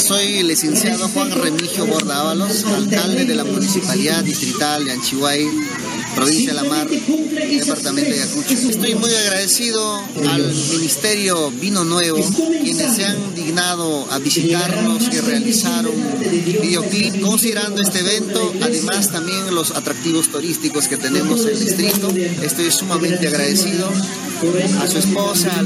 Soy el licenciado Juan Remigio Borda Ábalos, alcalde de la Municipalidad Distrital de Anchihuay, provincia de La Mar, departamento de Ayacucho. Estoy muy agradecido al Ministerio Vino Nuevo, quienes se han dignado a visitarnos y realizar un videoclip considerando este evento, además también los atractivos turísticos que tenemos en el distrito. Estoy sumamente agradecido a su esposa,